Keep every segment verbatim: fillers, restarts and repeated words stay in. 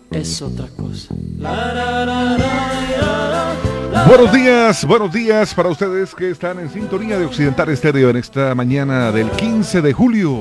es otra cosa. Buenos días, buenos días para ustedes que están en sintonía de Occidental Estéreo en esta mañana del quince de julio.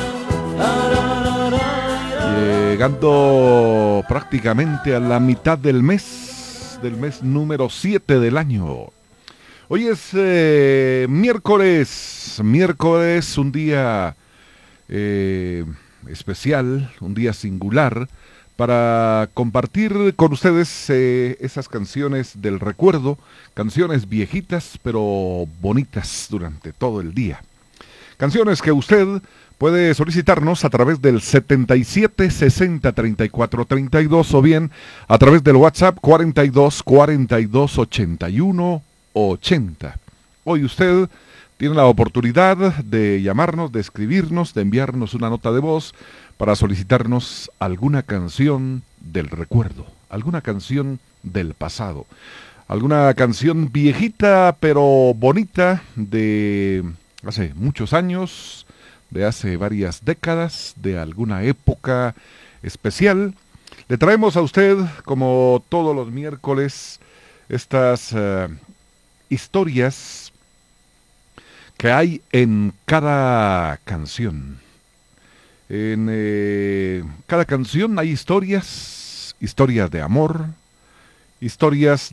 Llegando prácticamente a la mitad del mes, del mes número siete del año. Hoy es eh, miércoles, miércoles, un día eh, especial, un día singular, para compartir con ustedes eh, esas canciones del recuerdo, canciones viejitas pero bonitas durante todo el día. Canciones que usted puede solicitarnos a través del setenta y siete sesenta treinta y cuatro treinta y dos o bien a través del WhatsApp cuarenta y dos cuarenta y dos ochenta y uno ochenta. Hoy usted tiene la oportunidad de llamarnos, de escribirnos, de enviarnos una nota de voz para solicitarnos alguna canción del recuerdo, alguna canción del pasado, alguna canción viejita pero bonita de hace muchos años, de hace varias décadas, de alguna época especial. Le traemos a usted, como todos los miércoles, estas uh, historias que hay en cada canción. En eh, cada canción hay historias, historias de amor, historias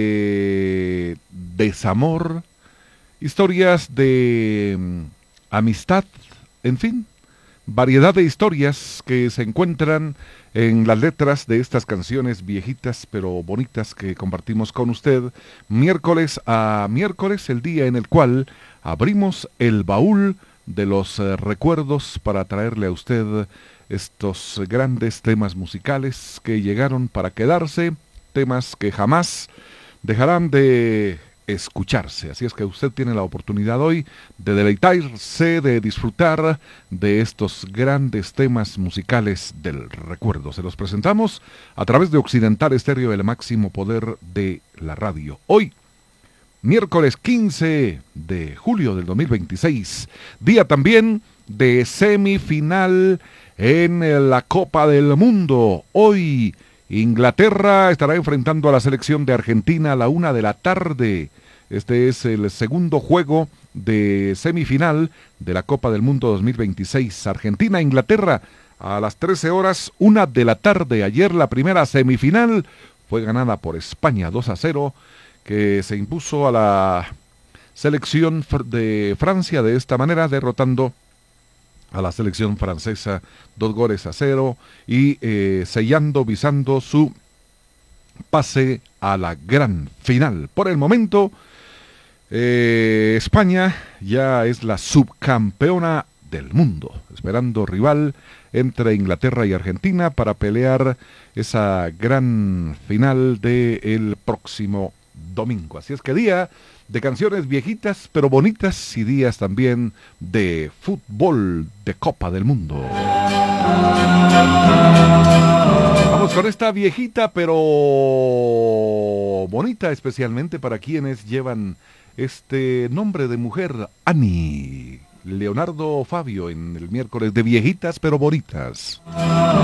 de desamor, historias de um, amistad, en fin, variedad de historias que se encuentran en las letras de estas canciones viejitas pero bonitas que compartimos con usted miércoles a miércoles, el día en el cual abrimos el baúl de los eh, recuerdos para traerle a usted estos grandes temas musicales que llegaron para quedarse, temas que jamás dejarán de escucharse. Así es que usted tiene la oportunidad hoy de deleitarse, de disfrutar de estos grandes temas musicales del recuerdo. Se los presentamos a través de Occidental Estéreo, el máximo poder de la radio. Hoy, miércoles quince de julio del dos mil veintiséis, día también de semifinal en la Copa del Mundo. Hoy Inglaterra estará enfrentando a la selección de Argentina a la una de la tarde. Este es el segundo juego de semifinal de la Copa del Mundo dos mil veintiséis. Argentina-Inglaterra a las trece horas, una de la tarde. Ayer la primera semifinal fue ganada por España dos a cero, que se impuso a la selección de Francia de esta manera, derrotando a la selección francesa dos goles a cero y eh, sellando, visando su pase a la gran final. Por el momento, eh, España ya es la subcampeona del mundo, esperando rival entre Inglaterra y Argentina para pelear esa gran final del próximo domingo. Así es que día de canciones viejitas pero bonitas y días también de fútbol de Copa del Mundo. Vamos con esta viejita pero bonita, especialmente para quienes llevan este nombre de mujer, Annie. Leonardo Fabio en el miércoles de viejitas pero bonitas.